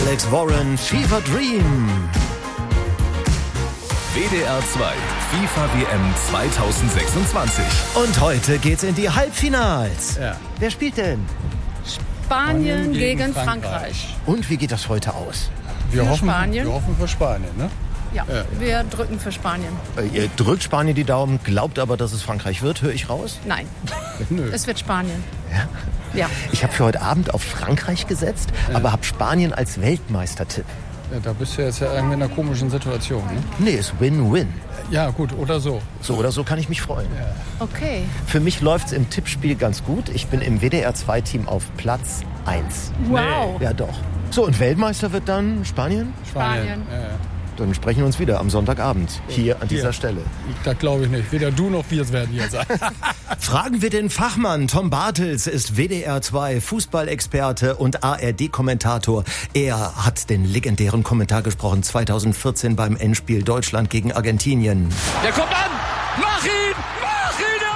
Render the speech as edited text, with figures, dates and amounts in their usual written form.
Alex Warren, Fever Dream. WDR 2, FIFA WM 2026. Und heute geht's in die Halbfinals. Ja. Wer spielt denn? Spanien gegen Frankreich. Und wie geht das heute aus? Wir hoffen für Spanien, ne? Ja, wir drücken für Spanien. Ihr drückt Spanien die Daumen, glaubt aber, dass es Frankreich wird, höre ich raus? Nein, Nö. es wird Spanien. Ja. Ja. Ich habe für heute Abend auf Frankreich gesetzt, aber habe Spanien als Weltmeistertipp. Ja, da bist du jetzt ja irgendwie in einer komischen Situation, ne? Nee, ist Win-Win. Ja, gut, oder so. So oder so kann ich mich freuen. Ja. Okay. Für mich läuft's im Tippspiel ganz gut. Ich bin im WDR-2-Team auf Platz 1. Wow. Ja, doch. So, und Weltmeister wird dann Spanien? Spanien. Ja. Dann sprechen wir uns wieder am Sonntagabend hier an dieser Stelle. Das glaube ich nicht. Weder du noch wir werden hier sein. Fragen wir den Fachmann. Tom Bartels ist WDR2 Fußballexperte und ARD-Kommentator. Er hat den legendären Kommentar gesprochen 2014 beim Endspiel Deutschland gegen Argentinien. Der kommt an! Mach ihn! Mach ihn!